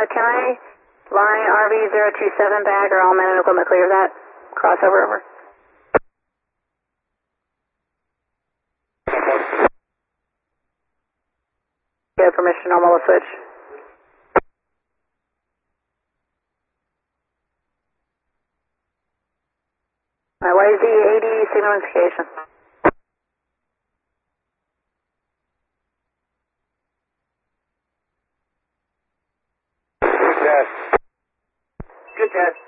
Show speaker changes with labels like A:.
A: can I line RV027 back or all men and equipment clear that crossover over? You have permission normal to switch. YZ80 signal indication.
B: Good test. Good test.